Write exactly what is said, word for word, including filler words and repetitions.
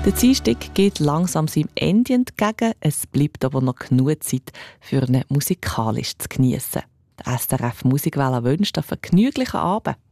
Der Dienstag geht langsam seinem Ende entgegen. Es bleibt aber noch genug Zeit, für ihn musikalisch zu geniessen. Die S R F Musikwelle wünscht einen vergnüglichen Abend.